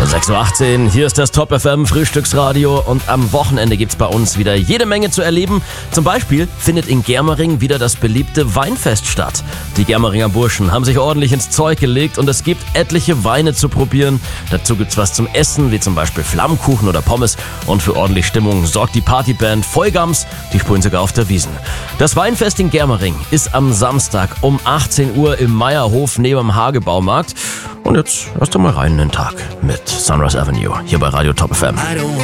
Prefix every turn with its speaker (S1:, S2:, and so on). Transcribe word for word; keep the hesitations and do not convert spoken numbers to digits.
S1: sechs Uhr achtzehn, hier ist das Top F M Frühstücksradio und am Wochenende gibt's bei uns wieder jede Menge zu erleben. Zum Beispiel findet in Germering wieder das beliebte Weinfest statt. Die Germeringer Burschen haben sich ordentlich ins Zeug gelegt und es gibt etliche Weine zu probieren. Dazu gibt's was zum Essen, wie zum Beispiel Flammkuchen oder Pommes, und für ordentlich Stimmung sorgt die Partyband Vollgams, die spielen sogar auf der Wiesn. Das Weinfest in Germering ist am Samstag um achtzehn Uhr im Meierhof neben dem Hagebaumarkt. Und jetzt hörst du mal rein in den Tag mit Sunrise Avenue hier bei Radio Top F M.